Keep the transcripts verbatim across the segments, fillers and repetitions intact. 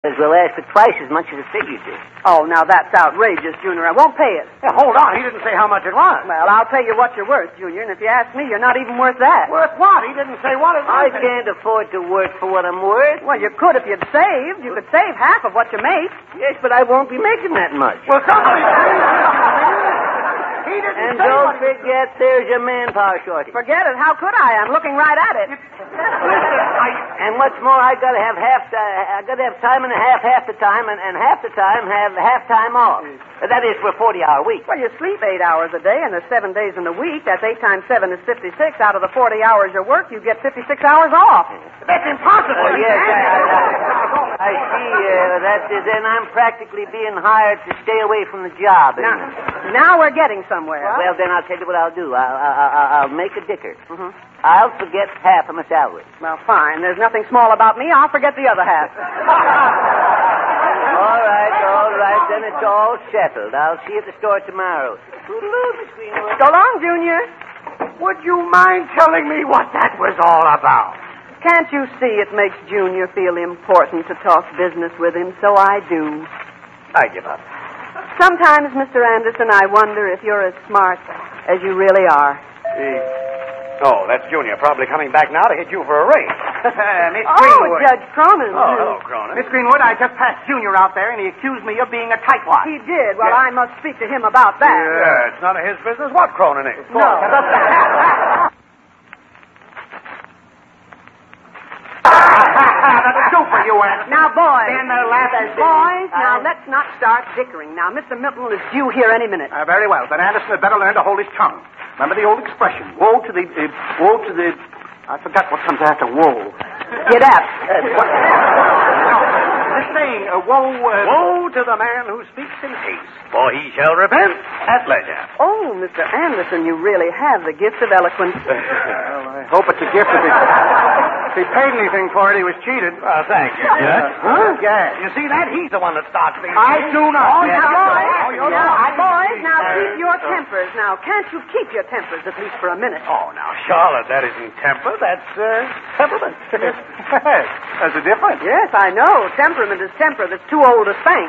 We'll ask for twice as much as the figure did. Oh, now that's outrageous, Junior. I won't pay it. Yeah, hold on. He didn't say how much it was. Well, I'll tell you what you're worth, Junior, and if you ask me, you're not even worth that. Worth what? He didn't say what it I was. can't afford to work for what I'm worth. Well, you could if you'd saved. You could save half of what you make. Yes, but I won't be making that much. Well, somebody... He didn't And say don't what... forget there's a manpower shortage. Forget it. How could I? I'm looking right at it. And what's more, I gotta have half. Uh, I gotta have time and a half half the time, and, and half the time have half time off. Uh, that is for a forty-hour week. Well, you sleep eight hours a day, and there's seven days in the week. That's eight times seven is fifty-six. Out of the forty hours you work, you get fifty-six hours off. That's impossible. Oh, yes, I, I, I see. Uh, that is, then I'm practically being hired to stay away from the job. Now, now we're getting somewhere. Well, then I'll tell you what I'll do. I'll, I'll, I'll make a dicker. Mm-hmm. I'll forget half of my salary. Well, fine. There's nothing small about me. I'll forget the other half. All right, all right. Then it's all settled. I'll see you at the store tomorrow. Toodaloo, Miss Greenwood. So long, Junior. Would you mind telling me what that was all about? Can't you see it makes Junior feel important to talk business with him? So I do. I give up. Sometimes, Mister Anderson, I wonder if you're as smart as you really are. Oh, that's Junior, probably coming back now to hit you for a raise. Miss Oh, Greenwood. Judge Cronin. Oh, hello, Cronin. Miss Greenwood, I just passed Junior out there, and he accused me of being a tightwad. He did. Well, Yes. I must speak to him about that. Yeah, it's none of his business what Cronin is. No. That'll do for you, Anderson. Now, boys. Stand there laughing. Boys, now let's not start dickering. Now, Mister Milton is due here any minute. Uh, very well. Then Anderson had better learn to hold his tongue. Remember the old expression, woe to the... Uh, woe to the... I forgot what comes after woe. Get up. This saying, uh, woe... Uh, woe to the man who speaks in haste, for he shall repent at leisure. Oh, Mister Anderson, you really have the gift of eloquence. Well, I hope it's a gift if he... If he paid anything for it, he was cheated. Well, thank you, Judge. Huh? Yeah. You see that? He's the one that starts things. I do not. Oh, now, boys, Oh, you're now, right. boys, now keep your tempers. Now, can't you keep your tempers at least for a minute? Oh, now, Charlotte, that isn't temper. That's, uh, temperament. There's a difference. Yes, I know. Temperament is temper that's too old to spank.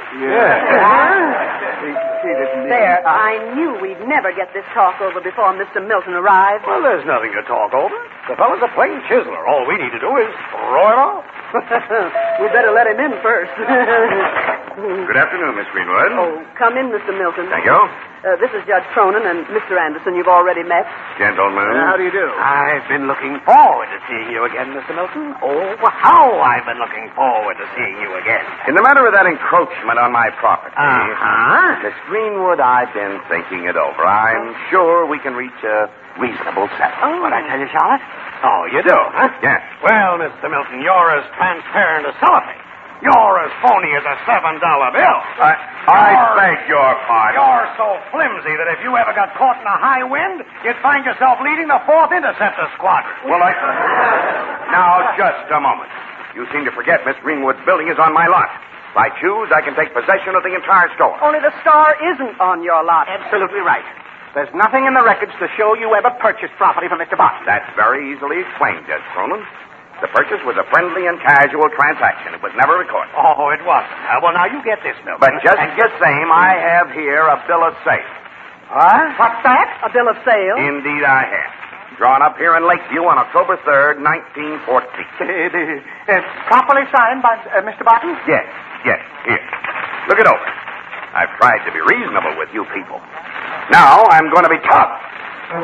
Yeah. He, he didn't There, I knew we'd never get this talk over before Mister Milton arrived. Well, there's nothing to talk over. The fellow's a plain chiseler. All we need to do is throw it off. We better let him in first. Good afternoon, Miss Greenwood. Oh, come in, Mister Milton. Thank you. Uh, this is Judge Cronin and Mister Anderson. You've already met. Gentlemen. Uh, how do you do? I've been looking forward to seeing you again, Mister Milton. Oh, how I've been looking forward to seeing you again. In the matter of that encroachment on my property, Uh-huh. Miss Greenwood, I've been thinking it over. I'm sure we can reach a reasonable settlement. Oh. What I tell you, Charlotte? Oh, you do, huh? Yes. Well, Mister Milton, you're as transparent as cellophane. You're as phony as a seven dollar bill. I, I beg your pardon. You're so flimsy that if you ever got caught in a high wind, you'd find yourself leading the fourth Interceptor Squadron. Well, I... Now, just a moment. You seem to forget Miss Greenwood's building is on my lot. If I choose, I can take possession of the entire store. Only the star isn't on your lot. Absolutely right. There's nothing in the records to show you ever purchased property from Mister Barton. That's very easily explained, Judge Cronin. The purchase was a friendly and casual transaction. It was never recorded. Oh, it wasn't. Uh, well, now you get this, Milton. But just the same, I have here a bill of sale. What? What's that? A bill of sale? Indeed, I have. Drawn up here in Lakeview on October third, nineteen fourteen. It's properly signed by uh, Mister Barton? Yes, yes, here. Look it over. I've tried to be reasonable with you people. Now I'm going to be tough.